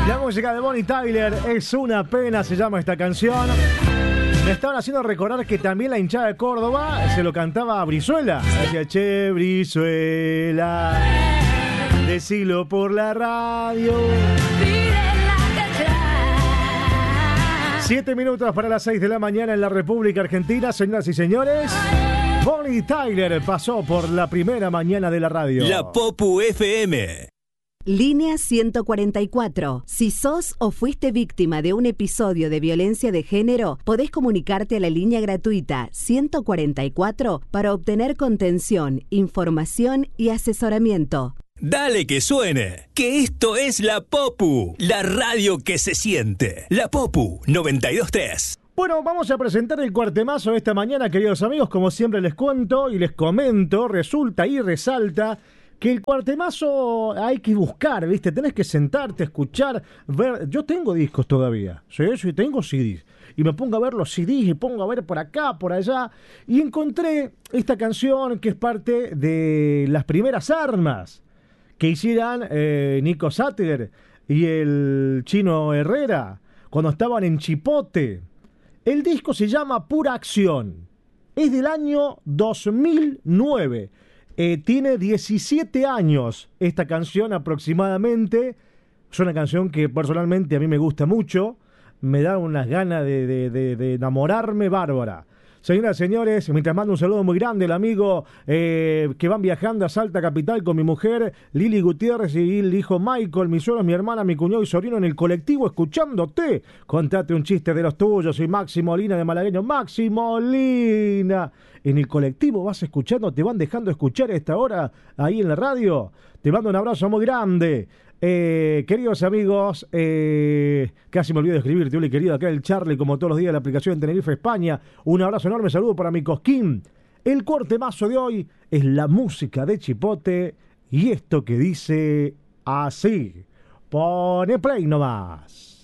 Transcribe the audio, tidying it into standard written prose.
La música de Bonnie Tyler, Es una pena, se llama esta canción. Me estaban haciendo recordar que también la hinchada de Córdoba se lo cantaba a Brizuela. Decía, che, Brizuela, decilo por la radio. 7 minutos para las 6 de la mañana en la República Argentina, señoras y señores. Bonnie Tyler pasó por la primera mañana de la radio. La Popu FM. Línea 144. Si sos o fuiste víctima de un episodio de violencia de género, podés comunicarte a la línea gratuita 144 para obtener contención, información y asesoramiento. Dale que suene, que esto es La Popu, la radio que se siente. La Popu 92.3. Bueno, vamos a presentar el cuartemazo de esta mañana, queridos amigos. Como siempre les cuento y les comento, resulta y resalta que el cuartemazo hay que buscar, ¿viste? Tenés que sentarte, escuchar, ver. Yo tengo discos todavía, sí, tengo CDs. Y me pongo a ver los CDs y pongo a ver por acá, por allá. Y encontré esta canción que es parte de las primeras armas que hicieran Nico Sattler y el Chino Herrera cuando estaban en Chipote. El disco se llama Pura Acción. Es del año 2009. Tiene 17 años esta canción aproximadamente. Es una canción que personalmente a mí me gusta mucho. Me da unas ganas de enamorarme bárbara. Señoras y señores, mientras mando un saludo muy grande al amigo que van viajando a Salta Capital con mi mujer, Lili Gutiérrez, y el hijo Michael, mis suegros, mi hermana, mi cuñado y sobrino en el colectivo escuchándote. Contate un chiste de los tuyos. Soy Máximo Lina de Malagueño. Máximo Lina. En el colectivo vas escuchando, te van dejando escuchar a esta hora ahí en la radio. Te mando un abrazo muy grande. Queridos amigos, casi me olvidé de escribirte, Uli, querido, acá el Charlie, como todos los días, la aplicación en Tenerife, España. Un abrazo enorme, saludo para mi Cosquín. El cortemazo de hoy es la música de Chipote y esto que dice así. Pone play nomás.